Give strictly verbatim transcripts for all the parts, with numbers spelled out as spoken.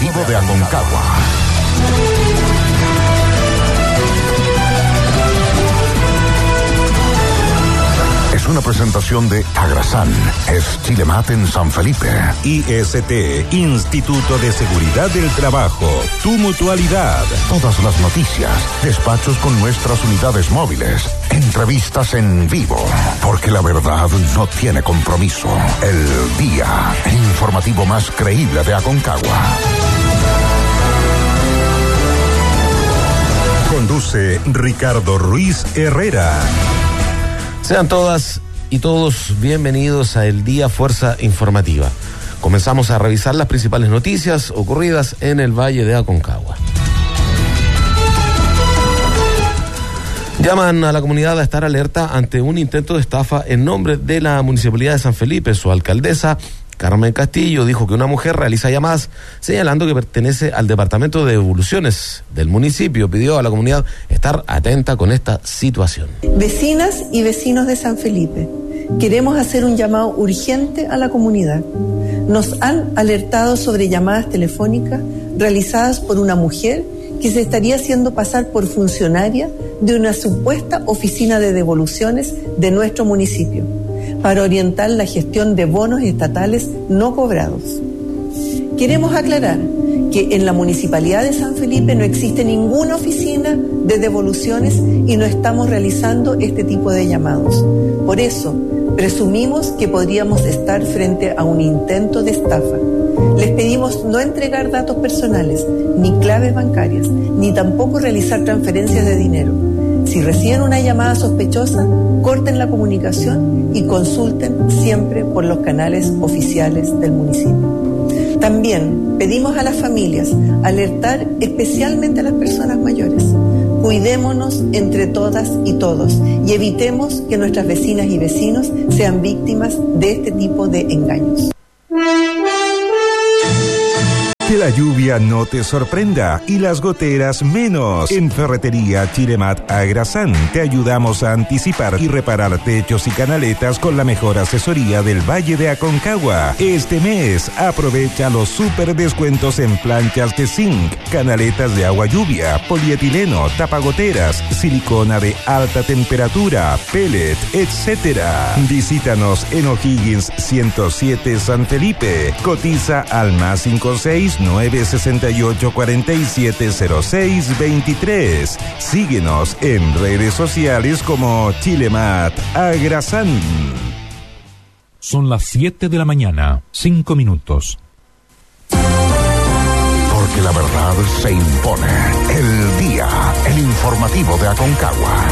informativo de Aconcagua. Es una presentación de Agrasan, es Chilemat en San Felipe. I S T, Instituto de Seguridad del Trabajo, tu mutualidad. Todas las noticias, despachos con nuestras unidades móviles, entrevistas en vivo, porque la verdad no tiene compromiso. El día, el informativo más creíble de Aconcagua. Conduce Ricardo Ruiz Herrera. Sean todas y todos bienvenidos a El Día Fuerza Informativa. Comenzamos a revisar las principales noticias ocurridas en el Valle de Aconcagua. Llaman a la comunidad a estar alerta ante un intento de estafa en nombre de la Municipalidad de San Felipe. Su alcaldesa, Carmen Castillo, dijo que una mujer realiza llamadas señalando que pertenece al Departamento de Devoluciones del municipio. Pidió a la comunidad estar atenta con esta situación. Vecinas y vecinos de San Felipe, queremos hacer un llamado urgente a la comunidad. Nos han alertado sobre llamadas telefónicas realizadas por una mujer que se estaría haciendo pasar por funcionaria de una supuesta oficina de devoluciones de nuestro municipio, para orientar la gestión de bonos estatales no cobrados. Queremos aclarar que en la Municipalidad de San Felipe no existe ninguna oficina de devoluciones y no estamos realizando este tipo de llamados. Por eso, presumimos que podríamos estar frente a un intento de estafa. Les pedimos no entregar datos personales, ni claves bancarias, ni tampoco realizar transferencias de dinero. Si reciben una llamada sospechosa, corten la comunicación y consulten siempre por los canales oficiales del municipio. También pedimos a las familias alertar especialmente a las personas mayores. Cuidémonos entre todas y todos y evitemos que nuestras vecinas y vecinos sean víctimas de este tipo de engaños. Que la lluvia no te sorprenda y las goteras menos. En Ferretería Chilemat Agrasan te ayudamos a anticipar y reparar techos y canaletas con la mejor asesoría del Valle de Aconcagua. Este mes aprovecha los super descuentos en planchas de zinc, canaletas de agua lluvia, polietileno, tapagoteras, silicona de alta temperatura, pellet, etcétera. Visítanos en O'Higgins ciento siete San Felipe. Cotiza al más cinco seis nueve sesenta y ocho cuarenta y siete cero seis veintitrés. Síguenos en redes sociales como Chilemat Agrasan. Son las siete de la mañana, cinco minutos. Porque la verdad se impone. El día, el informativo de Aconcagua.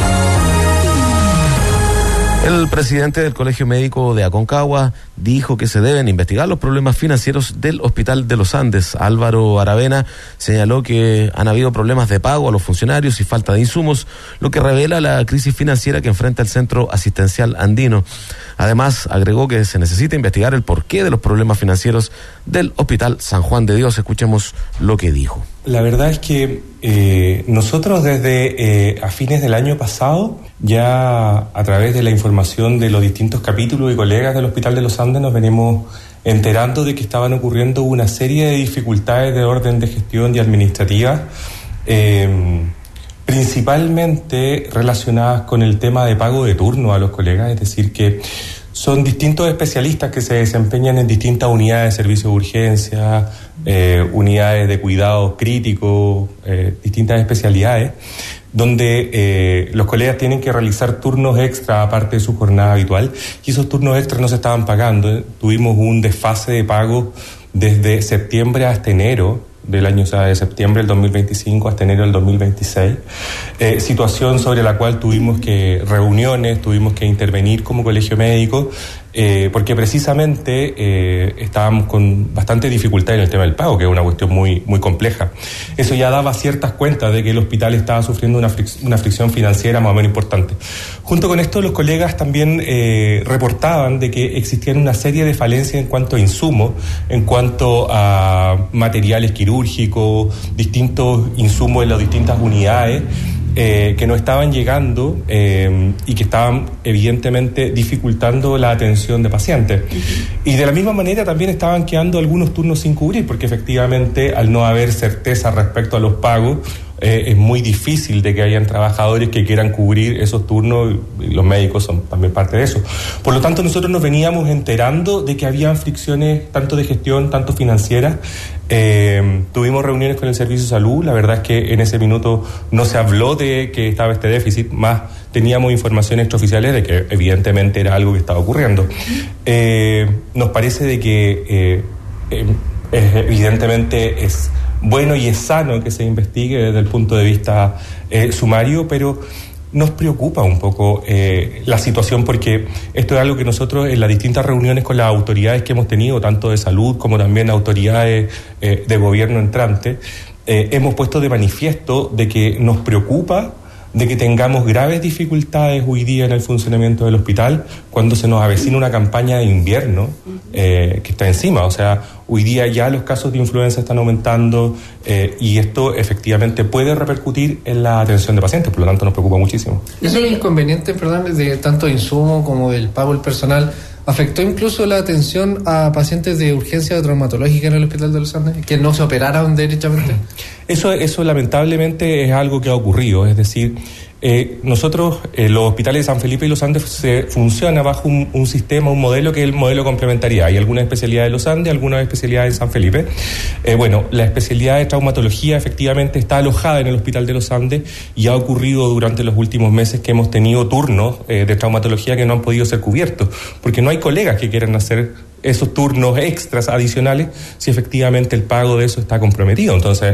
El presidente del Colegio Médico de Aconcagua dijo que se deben investigar los problemas financieros del Hospital de los Andes. Álvaro Aravena señaló que han habido problemas de pago a los funcionarios y falta de insumos, lo que revela la crisis financiera que enfrenta el Centro Asistencial Andino. Además, agregó que se necesita investigar el porqué de los problemas financieros del Hospital San Juan de Dios. Escuchemos lo que dijo. La verdad es que eh, nosotros desde eh, a fines del año pasado, ya a través de la información de los distintos capítulos y colegas del Hospital de los Andes, nos venimos enterando de que estaban ocurriendo una serie de dificultades de orden de gestión y administrativa, eh, principalmente relacionadas con el tema de pago de turno a los colegas, es decir, que son distintos especialistas que se desempeñan en distintas unidades de servicio de urgencia, eh, unidades de cuidados críticos, eh, distintas especialidades, donde eh, los colegas tienen que realizar turnos extra aparte de su jornada habitual, y esos turnos extras no se estaban pagando. Tuvimos un desfase de pago desde septiembre hasta enero del año, o sea, de septiembre del dos mil veinticinco hasta enero del dos mil veintiséis, eh, situación sobre la cual tuvimos que reuniones, tuvimos que intervenir como colegio médico, eh, porque precisamente eh, estábamos con bastante dificultad en el tema del pago, que es una cuestión muy, muy compleja. Eso ya daba ciertas cuentas de que el hospital estaba sufriendo una, fric- una fricción financiera más o menos importante. Junto con esto, los colegas también eh, reportaban de que existían una serie de falencias en cuanto a insumos, en cuanto a materiales quirúrgicos, distintos insumos en las distintas unidades, eh, que no estaban llegando eh, y que estaban evidentemente dificultando la atención de pacientes. Uh-huh. Y de la misma manera también estaban quedando algunos turnos sin cubrir, porque efectivamente al no haber certeza respecto a los pagos, Eh, es muy difícil de que hayan trabajadores que quieran cubrir esos turnos, y los médicos son también parte de eso. Por lo tanto, nosotros nos veníamos enterando de que habían fricciones tanto de gestión, tanto financieras. Eh, tuvimos reuniones con el Servicio de Salud, la verdad es que en ese minuto no se habló de que estaba este déficit, más teníamos informaciones extraoficiales de que evidentemente era algo que estaba ocurriendo. Eh, nos parece de que eh, eh, eh, evidentemente es bueno y es sano que se investigue desde el punto de vista eh, sumario, pero nos preocupa un poco eh, la situación, porque esto es algo que nosotros en las distintas reuniones con las autoridades que hemos tenido, tanto de salud como también autoridades eh, de gobierno entrante, eh, hemos puesto de manifiesto de que nos preocupa de que tengamos graves dificultades hoy día en el funcionamiento del hospital cuando se nos avecina una campaña de invierno eh, que está encima. O sea, hoy día ya los casos de influenza están aumentando eh, y esto efectivamente puede repercutir en la atención de pacientes, por lo tanto nos preocupa muchísimo. Esos inconvenientes, perdón, de tanto insumo como del pago del personal, ¿afectó incluso la atención a pacientes de urgencia traumatológica en el Hospital de los Andes, que no se operaron derechamente? Eso, eso lamentablemente es algo que ha ocurrido, es decir, eh, nosotros, eh, los hospitales de San Felipe y Los Andes se funciona bajo un, un sistema, un modelo que es el modelo complementaridad. Hay algunas especialidades de Los Andes, algunas especialidades en San Felipe. Eh, bueno, la especialidad de traumatología efectivamente está alojada en el Hospital de Los Andes y ha ocurrido durante los últimos meses que hemos tenido turnos eh, de traumatología que no han podido ser cubiertos, porque no hay colegas que quieran hacer esos turnos extras adicionales si efectivamente el pago de eso está comprometido. Entonces,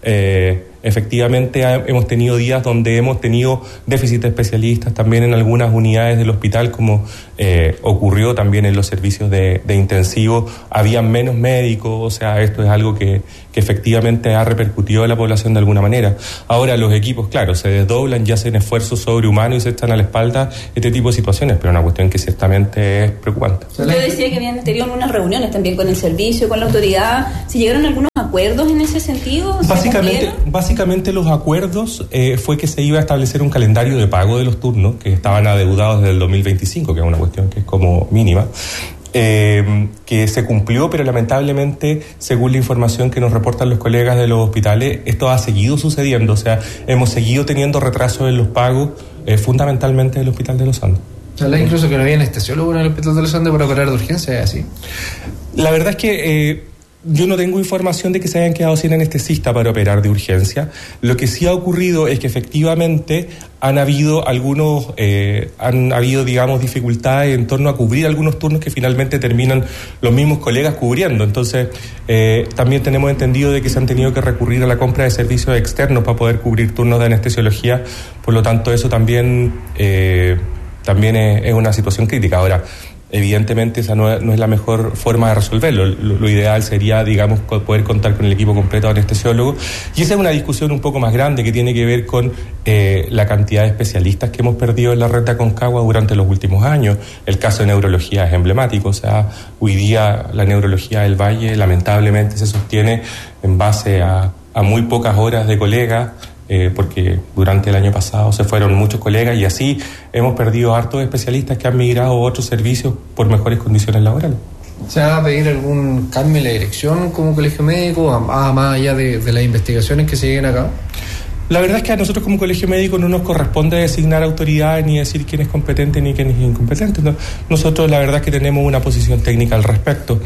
eh, efectivamente ha, hemos tenido días donde hemos tenido déficit de especialistas también en algunas unidades del hospital, como eh, ocurrió también en los servicios de, de intensivo, había menos médicos. O sea, esto es algo que, que efectivamente ha repercutido en la población de alguna manera. Ahora los equipos, claro, se desdoblan y hacen esfuerzos sobrehumanos y se echan a la espalda este tipo de situaciones, pero una cuestión que ciertamente es preocupante. Usted decía que habían tenido unas reuniones también con el servicio, con la autoridad. ¿Se llegaron a algunos acuerdos en ese sentido? Básicamente, básicamente los acuerdos eh, fue que se iba a establecer un calendario de pago de los turnos que estaban adeudados desde el dos mil veinticinco, que es una cuestión que es como mínima, eh, que se cumplió, pero lamentablemente, según la información que nos reportan los colegas de los hospitales, esto ha seguido sucediendo. O sea, hemos seguido teniendo retrasos en los pagos, eh, fundamentalmente del Hospital de Los Andes. ¿Se habla incluso que no había anestesiólogo en el Hospital de Los Andes para operar de urgencia? ¿Es así? La verdad es que eh, yo no tengo información de que se hayan quedado sin anestesista para operar de urgencia. Lo que sí ha ocurrido es que efectivamente han habido algunos, eh, han habido, digamos, dificultades en torno a cubrir algunos turnos que finalmente terminan los mismos colegas cubriendo. Entonces, eh, también tenemos entendido de que se han tenido que recurrir a la compra de servicios externos para poder cubrir turnos de anestesiología. Por lo tanto, eso también, eh, también es, es una situación crítica. Ahora, evidentemente esa no es, no es la mejor forma de resolverlo. Lo, lo ideal sería, digamos, poder contar con el equipo completo de anestesiólogos. Y esa es una discusión un poco más grande que tiene que ver con eh, la cantidad de especialistas que hemos perdido en la red de Aconcagua durante los últimos años. El caso de neurología es emblemático. O sea, hoy día la neurología del Valle lamentablemente se sostiene en base a, a muy pocas horas de colegas, Eh, porque durante el año pasado se fueron muchos colegas y así hemos perdido hartos especialistas que han migrado a otros servicios por mejores condiciones laborales. ¿Se va a pedir algún cambio en la dirección como colegio médico, a, a más allá de, de las investigaciones que se lleguen a cabo? La verdad es que a nosotros como colegio médico no nos corresponde designar autoridades ni decir quién es competente ni quién es incompetente. No, nosotros la verdad es que tenemos una posición técnica al respecto.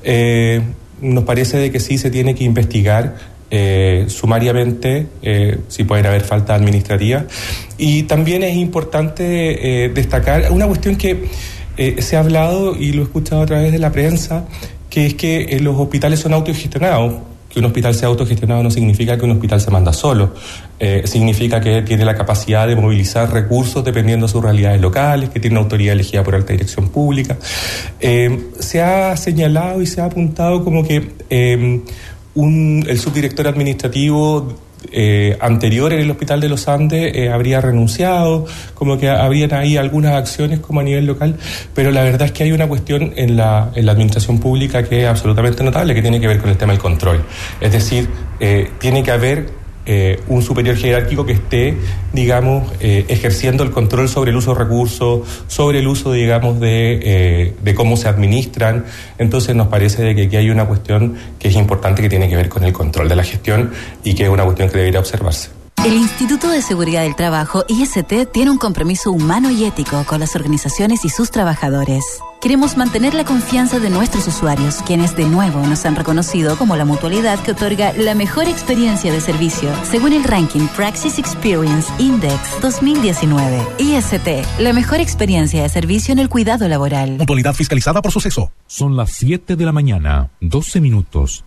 Eh, nos parece de que sí se tiene que investigar Eh, sumariamente eh, si pueden haber faltas administrativas, y también es importante eh, destacar una cuestión que eh, se ha hablado y lo he escuchado a través de la prensa, que es que eh, los hospitales son autogestionados. Que un hospital sea autogestionado no significa que un hospital se manda solo, eh, significa que tiene la capacidad de movilizar recursos dependiendo de sus realidades locales, que tiene una autoridad elegida por alta dirección pública. Eh, se ha señalado y se ha apuntado como que eh, Un, el subdirector administrativo eh, anterior en el Hospital de los Andes eh, habría renunciado, como que habrían ahí algunas acciones como a nivel local, pero la verdad es que hay una cuestión en la, en la administración pública que es absolutamente notable, que tiene que ver con el tema del control. Es decir, eh, tiene que haber eh, un superior jerárquico que esté, digamos, eh, ejerciendo el control sobre el uso de recursos, sobre el uso, digamos, de, eh, de cómo se administran. Entonces nos parece de que aquí hay una cuestión que es importante, que tiene que ver con el control de la gestión y que es una cuestión que debería observarse. El Instituto de Seguridad del Trabajo, I S T, tiene un compromiso humano y ético con las organizaciones y sus trabajadores. Queremos mantener la confianza de nuestros usuarios, quienes de nuevo nos han reconocido como la mutualidad que otorga la mejor experiencia de servicio, según el ranking Praxis Experience Index dos mil diecinueve. I S T, la mejor experiencia de servicio en el cuidado laboral. Mutualidad fiscalizada por Suceso. Son las siete de la mañana, doce minutos.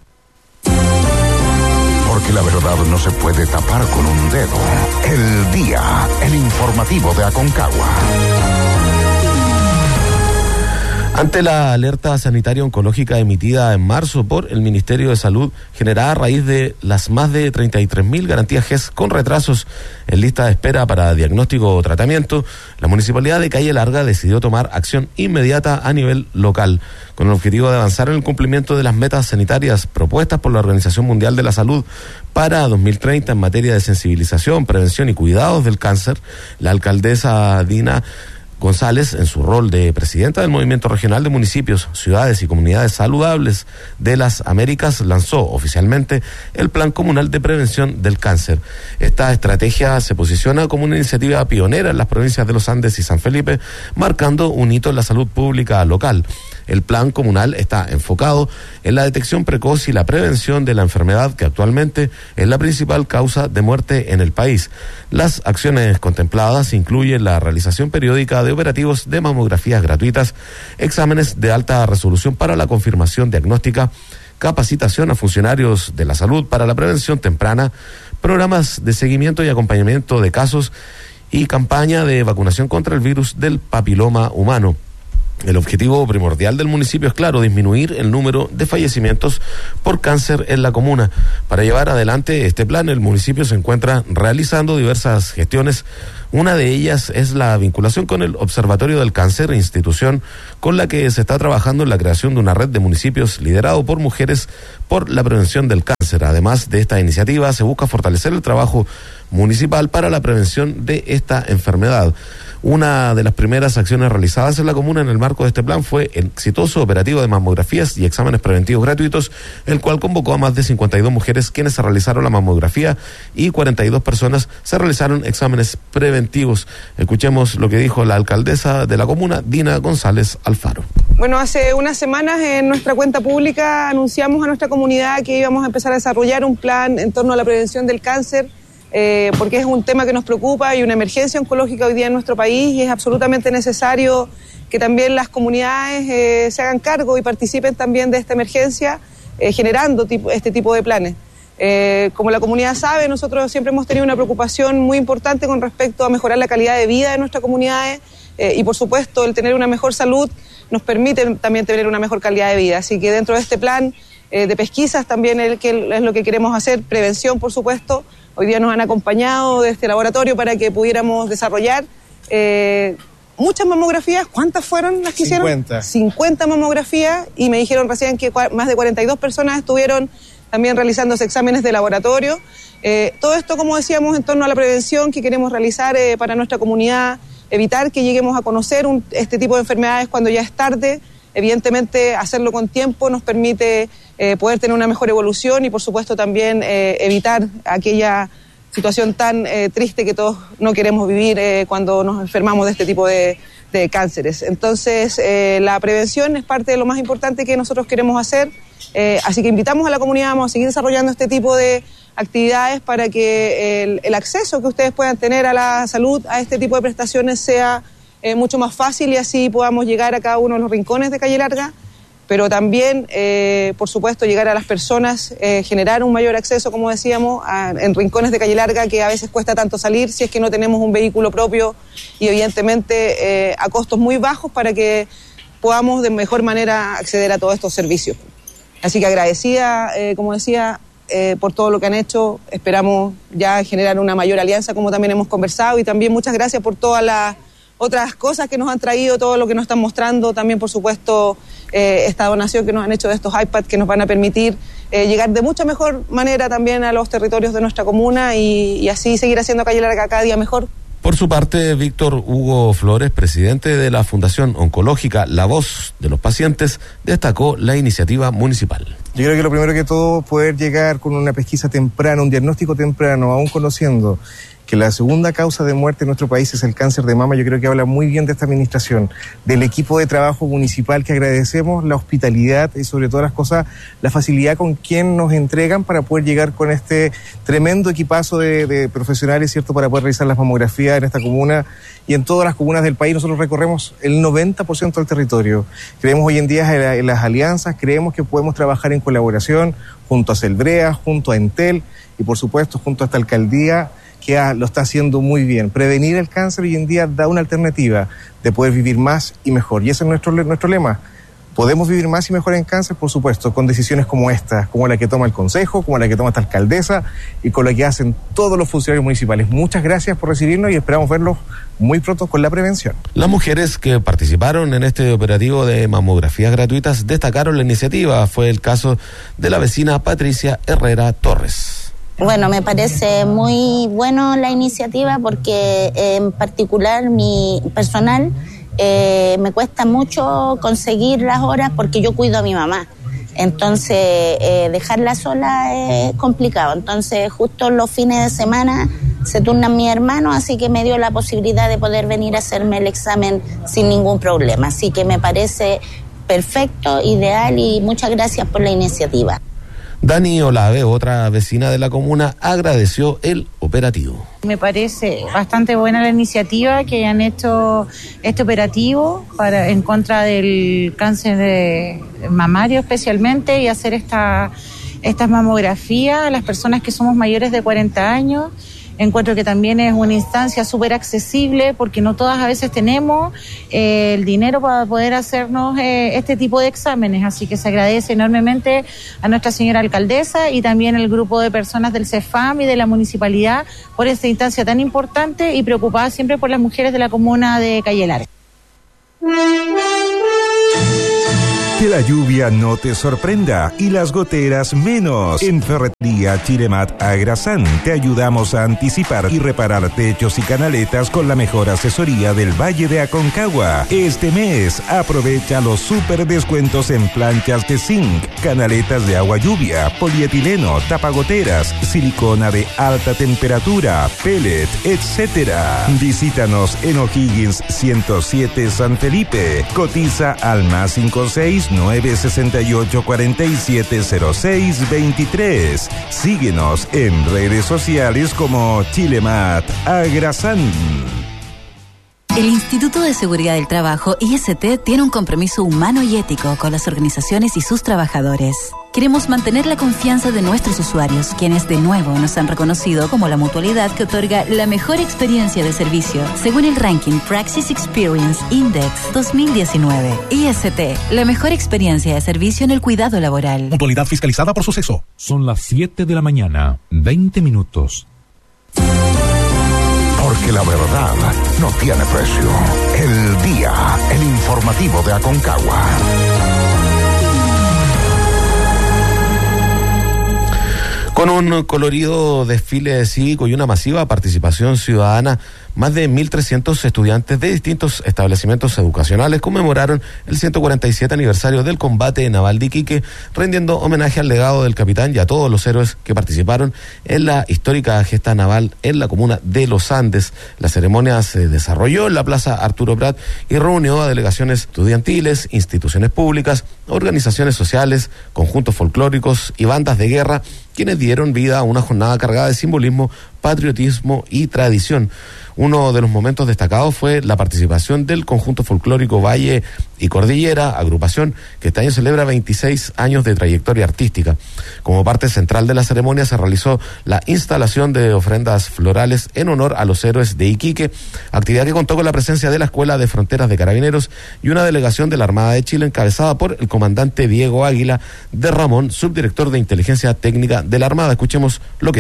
Porque la verdad no se puede tapar con un dedo. El día, el informativo de Aconcagua. Ante la alerta sanitaria oncológica emitida en marzo por el Ministerio de Salud, generada a raíz de las más de treinta y tres mil garantías G E S con retrasos en lista de espera para diagnóstico o tratamiento, la Municipalidad de Calle Larga decidió tomar acción inmediata a nivel local, con el objetivo de avanzar en el cumplimiento de las metas sanitarias propuestas por la Organización Mundial de la Salud para dos mil treinta en materia de sensibilización, prevención y cuidados del cáncer. La alcaldesa Dina González, en su rol de presidenta del Movimiento Regional de Municipios, Ciudades y Comunidades Saludables de las Américas, lanzó oficialmente el Plan Comunal de Prevención del Cáncer. Esta estrategia se posiciona como una iniciativa pionera en las provincias de Los Andes y San Felipe, marcando un hito en la salud pública local. El plan comunal está enfocado en la detección precoz y la prevención de la enfermedad, que actualmente es la principal causa de muerte en el país. Las acciones contempladas incluyen la realización periódica de operativos de mamografías gratuitas, exámenes de alta resolución para la confirmación diagnóstica, capacitación a funcionarios de la salud para la prevención temprana, programas de seguimiento y acompañamiento de casos y campaña de vacunación contra el virus del papiloma humano. El objetivo primordial del municipio es, claro, disminuir el número de fallecimientos por cáncer en la comuna. Para llevar adelante este plan, el municipio se encuentra realizando diversas gestiones. Una de ellas es la vinculación con el Observatorio del Cáncer, institución con la que se está trabajando en la creación de una red de municipios liderado por mujeres por la prevención del cáncer. Además de esta iniciativa, se busca fortalecer el trabajo municipal para la prevención de esta enfermedad. Una de las primeras acciones realizadas en la comuna en el marco de este plan fue el exitoso operativo de mamografías y exámenes preventivos gratuitos, el cual convocó a más de cincuenta y dos mujeres quienes se realizaron la mamografía y cuarenta y dos personas se realizaron exámenes preventivos. Escuchemos lo que dijo la alcaldesa de la comuna, Dina González Alfaro. Bueno, hace unas semanas en nuestra cuenta pública anunciamos a nuestra comunidad que íbamos a empezar a desarrollar un plan en torno a la prevención del cáncer, Eh, porque es un tema que nos preocupa y una emergencia oncológica hoy día en nuestro país, y es absolutamente necesario que también las comunidades eh, se hagan cargo y participen también de esta emergencia, eh, generando tipo, este tipo de planes. Eh, como la comunidad sabe, nosotros siempre hemos tenido una preocupación muy importante con respecto a mejorar la calidad de vida de nuestras comunidades, eh, y por supuesto el tener una mejor salud nos permite también tener una mejor calidad de vida. Así que dentro de este plan eh, de pesquisas también el, que es lo que queremos hacer, prevención por supuesto. Hoy día nos han acompañado de este laboratorio para que pudiéramos desarrollar eh, muchas mamografías. ¿Cuántas fueron las que hicieron? cincuenta. cincuenta mamografías, y me dijeron recién que más de cuarenta y dos personas estuvieron también realizándose exámenes de laboratorio. Eh, todo esto, como decíamos, en torno a la prevención que queremos realizar eh, para nuestra comunidad, evitar que lleguemos a conocer un, este tipo de enfermedades cuando ya es tarde. Evidentemente, hacerlo con tiempo nos permite eh, poder tener una mejor evolución y, por supuesto, también eh, evitar aquella situación tan eh, triste que todos no queremos vivir eh, cuando nos enfermamos de este tipo de, de cánceres. Entonces, eh, la prevención es parte de lo más importante que nosotros queremos hacer, eh, así que invitamos a la comunidad, vamos a seguir desarrollando este tipo de actividades para que el, el acceso que ustedes puedan tener a la salud, a este tipo de prestaciones, sea Eh, mucho más fácil, y así podamos llegar a cada uno de los rincones de Calle Larga, pero también, eh, por supuesto, llegar a las personas, eh, generar un mayor acceso, como decíamos, a, en rincones de Calle Larga, que a veces cuesta tanto salir si es que no tenemos un vehículo propio, y evidentemente eh, a costos muy bajos, para que podamos de mejor manera acceder a todos estos servicios. Así que agradecida, eh, como decía, eh, por todo lo que han hecho. Esperamos ya generar una mayor alianza, como también hemos conversado, y también muchas gracias por todas las otras cosas que nos han traído, todo lo que nos están mostrando, también por supuesto eh, esta donación que nos han hecho de estos iPads que nos van a permitir eh, llegar de mucha mejor manera también a los territorios de nuestra comuna y, y así seguir haciendo Calle Larga cada día mejor. Por su parte, Víctor Hugo Flores, presidente de la Fundación Oncológica La Voz de los Pacientes, destacó la iniciativa municipal. Yo creo que lo primero que todo, poder llegar con una pesquisa temprana, un diagnóstico temprano, aún conociendo que la segunda causa de muerte en nuestro país es el cáncer de mama. Yo creo que habla muy bien de esta administración, del equipo de trabajo municipal, que agradecemos la hospitalidad y sobre todas las cosas la facilidad con quien nos entregan para poder llegar con este tremendo equipazo de, de profesionales, ¿cierto?, para poder realizar las mamografías en esta comuna y en todas las comunas del país. Nosotros recorremos el noventa por ciento del territorio. Creemos hoy en día en, la, en las alianzas, creemos que podemos trabajar en colaboración junto a Celbrea, junto a Entel y por supuesto junto a esta alcaldía, que lo está haciendo muy bien. Prevenir el cáncer hoy en día da una alternativa de poder vivir más y mejor. Y ese es nuestro, nuestro lema. ¿Podemos vivir más y mejor en cáncer? Por supuesto, con decisiones como esta, como la que toma el Consejo, como la que toma esta alcaldesa y con la que hacen todos los funcionarios municipales. Muchas gracias por recibirnos y esperamos verlos muy pronto con la prevención. Las mujeres que participaron en este operativo de mamografías gratuitas destacaron la iniciativa. Fue el caso de la vecina Patricia Herrera Torres. Bueno, me parece muy bueno la iniciativa porque eh, en particular mi personal eh, me cuesta mucho conseguir las horas porque yo cuido a mi mamá. Entonces eh, dejarla sola es complicado. Entonces justo los fines de semana se turnan mis hermanos, así que me dio la posibilidad de poder venir a hacerme el examen sin ningún problema. Así que me parece perfecto, ideal y muchas gracias por la iniciativa. Dani Olave, otra vecina de la comuna, agradeció el operativo. Me parece bastante buena la iniciativa que hayan hecho este operativo para en contra del cáncer de mamario especialmente y hacer esta, estas mamografías a las personas que somos mayores de cuarenta años. Encuentro que también es una instancia súper accesible porque no todas a veces tenemos eh, el dinero para poder hacernos eh, este tipo de exámenes. Así que se agradece enormemente a nuestra señora alcaldesa y también al grupo de personas del CEFAM y de la municipalidad por esta instancia tan importante y preocupada siempre por las mujeres de la comuna de Calle Larga. Que la lluvia no te sorprenda y las goteras menos. En Ferretería Chilemat Agrasán te ayudamos a anticipar y reparar techos y canaletas con la mejor asesoría del Valle de Aconcagua. Este mes aprovecha los super descuentos en planchas de zinc, canaletas de agua lluvia, polietileno, tapagoteras, silicona de alta temperatura, pellet, etcétera. Visítanos en O'Higgins ciento siete San Felipe. Cotiza al más cinco seis nueve seis ocho cuatro siete cero seis veintitrés. Síguenos en redes sociales como Chilemat Agrasán. El Instituto de Seguridad del Trabajo, I S T, tiene un compromiso humano y ético con las organizaciones y sus trabajadores. Queremos mantener la confianza de nuestros usuarios, quienes de nuevo nos han reconocido como la mutualidad que otorga la mejor experiencia de servicio, según el ranking Praxis Experience Index dos mil diecinueve. I S T, la mejor experiencia de servicio en el cuidado laboral. Mutualidad fiscalizada por Suceso. Son las siete de la mañana, veinte minutos. Porque la verdad no tiene precio. El Día, el informativo de Aconcagua. Con un colorido desfile cívico y una masiva participación ciudadana, más de mil trescientos estudiantes de distintos establecimientos educacionales conmemoraron el ciento cuarenta y siete aniversario del combate naval de Iquique, rendiendo homenaje al legado del capitán y a todos los héroes que participaron en la histórica gesta naval en la comuna de Los Andes. La ceremonia se desarrolló en la Plaza Arturo Prat y reunió a delegaciones estudiantiles, instituciones públicas, organizaciones sociales, conjuntos folclóricos y bandas de guerra, quienes dieron vida a una jornada cargada de simbolismo, patriotismo y tradición. Uno de los momentos destacados fue la participación del conjunto folclórico Valle y Cordillera, agrupación que este año celebra veintiséis años de trayectoria artística. Como parte central de la ceremonia se realizó la instalación de ofrendas florales en honor a los héroes de Iquique, actividad que contó con la presencia de la Escuela de Fronteras de Carabineros y una delegación de la Armada de Chile encabezada por el comandante Diego Águila de Ramón, subdirector de Inteligencia Técnica de la Armada. Escuchemos lo que dijo.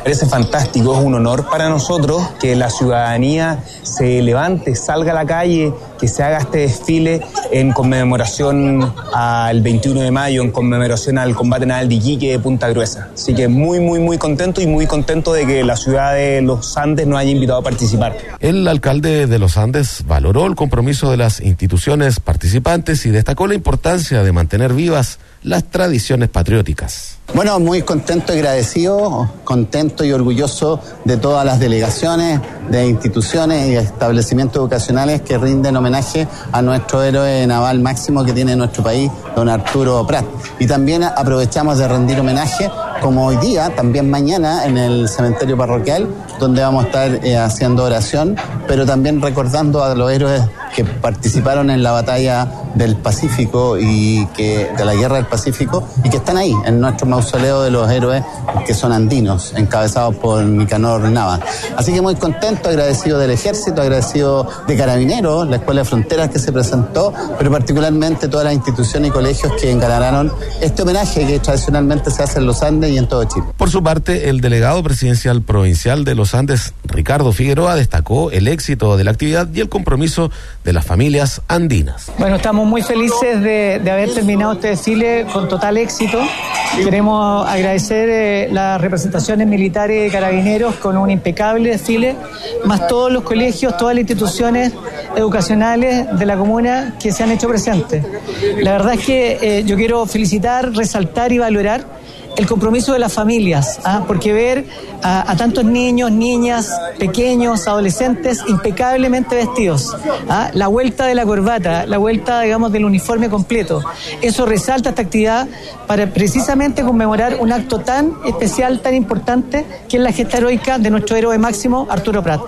parece fantástico, es un honor para nosotros que la ciudadanía se levante, salga a la calle, que se haga este desfile en conmemoración al veintiuno de mayo, en conmemoración al combate naval de Iquique de Punta Gruesa. Así que muy, muy, muy contento y muy contento de que la ciudad de Los Andes nos haya invitado a participar. El alcalde de Los Andes valoró el compromiso de las instituciones participantes y destacó la importancia de mantener vivas las tradiciones patrióticas. Bueno, muy contento y agradecido, contento y orgulloso de todas las delegaciones, de instituciones y establecimientos educacionales que rinden homenaje a nuestro héroe naval máximo que tiene nuestro país, don Arturo Prat. Y también aprovechamos de rendir homenaje, como hoy día, también mañana, en el cementerio parroquial, donde vamos a estar eh, haciendo oración, pero también recordando a los héroes que participaron en la batalla del Pacífico y que de la guerra del Pacífico y que están ahí en nuestro mausoleo de los héroes que son andinos, encabezados por Nicanor Nava. Así que muy contento, agradecido del Ejército, agradecido de Carabineros, la Escuela de Fronteras que se presentó, pero particularmente todas las instituciones y colegios que engalanaron este homenaje que tradicionalmente se hace en Los Andes y en todo Chile. Por su parte, el delegado presidencial provincial de Los Andes, Ricardo Figueroa, destacó el éxito de la actividad y el compromiso de las familias andinas. Bueno, estamos muy felices de, de haber terminado este desfile con total éxito. Queremos agradecer eh, las representaciones militares de Carabineros con un impecable desfile, más todos los colegios, todas las instituciones educacionales de la comuna que se han hecho presentes. La verdad es que eh, yo quiero felicitar, resaltar y valorar el compromiso de las familias, ¿ah? Porque ver a, a tantos niños, niñas, pequeños, adolescentes impecablemente vestidos, ¿ah? La vuelta de la corbata, la vuelta, digamos, del uniforme completo, eso resalta esta actividad para precisamente conmemorar un acto tan especial, tan importante, que es la gesta heroica de nuestro héroe máximo, Arturo Prat.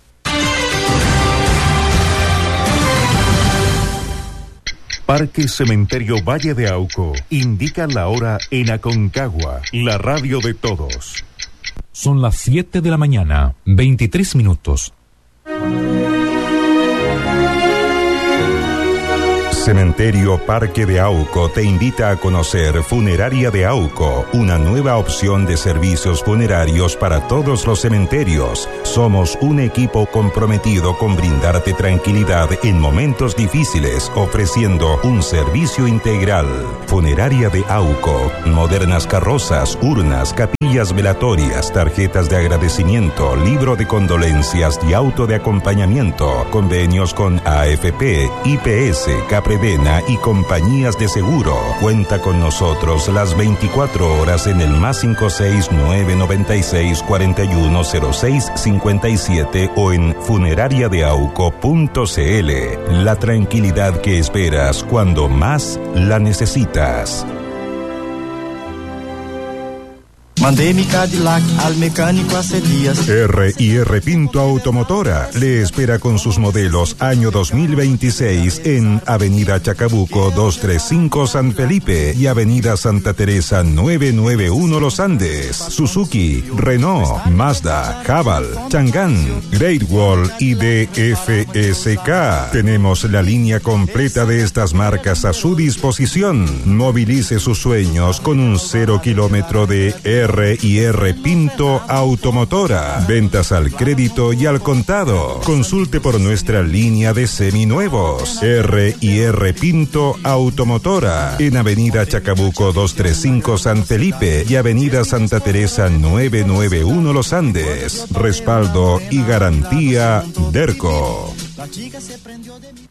Parque Cementerio Valle de Auco indica la hora en Aconcagua, la radio de todos. Son las siete de la mañana, veintitrés minutos. Cementerio Parque de Auco te invita a conocer Funeraria de Auco, una nueva opción de servicios funerarios para todos los cementerios. Somos un equipo comprometido con brindarte tranquilidad en momentos difíciles, ofreciendo un servicio integral. Funeraria de Auco, modernas carrozas, urnas, capillas velatorias, tarjetas de agradecimiento, libro de condolencias y auto de acompañamiento, convenios con A F P, I P S, Capre y compañías de seguro. Cuenta con nosotros las veinticuatro horas en el más cinco seis nueve nueve seis cuatro uno cero seis cinco siete o en funeraria de auco punto c l. La tranquilidad que esperas cuando más la necesitas. Mandé mi Cadillac al mecánico hace días. R y R Pinto Automotora le espera con sus modelos año dos mil veintiséis en Avenida Chacabuco doscientos treinta y cinco San Felipe y Avenida Santa Teresa novecientos noventa y uno Los Andes. Suzuki, Renault, Mazda, Haval, Chang'an, Great Wall y D F S K. Tenemos la línea completa de estas marcas a su disposición. Movilice sus sueños con un cero kilómetro de R y R Pinto Automotora. Ventas al crédito y al contado. Consulte por nuestra línea de seminuevos. R y R Pinto Automotora. En Avenida Chacabuco doscientos treinta y cinco San Felipe y Avenida Santa Teresa novecientos noventa y uno Los Andes. Respaldo y garantía Derco. La chica se prendió de mi...